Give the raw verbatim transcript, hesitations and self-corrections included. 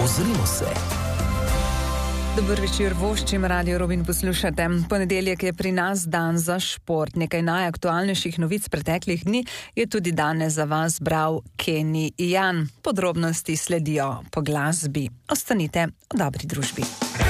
Ozrimo se. Dober večer, voščim Radio Robin poslušate. Ponedeljek je pri nas dan za šport. Nekaj najaktualnejših novic preteklih dni je tudi danes za vas bral Kenny Jan. Podrobnosti sledijo po glasbi. Ostanite v dobri družbi.